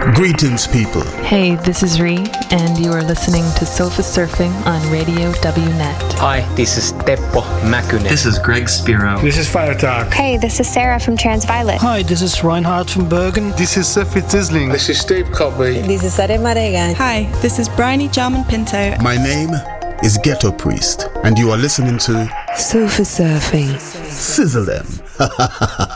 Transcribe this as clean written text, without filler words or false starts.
Greetings, people. Hey, this is Ree, and you are listening to Sofa Surfing on Radio WNet. Hi, this is Teppo Mäkynen. This is Greg Spiro. This is Fire Talk. Hey, this is Sarah from Transviolet. Hi, this is Reinhard from Bergen. This is Sophie Tisling. This is Steve Cobby. This is Sare Marega. Hi, this is Bryony Jarman Pinto. My name is Ghetto Priest, and you are listening to Sofa Surfing. Sizzle Them.